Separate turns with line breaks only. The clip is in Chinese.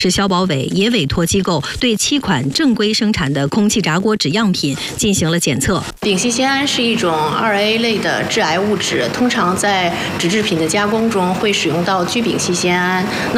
市消保委也委托机构对7款正规生产的空气炸锅纸样品进行了检测。
丙烯酰胺是一种2A 类的致癌物质，通常在纸制品的加工中会使用到聚丙烯酰胺。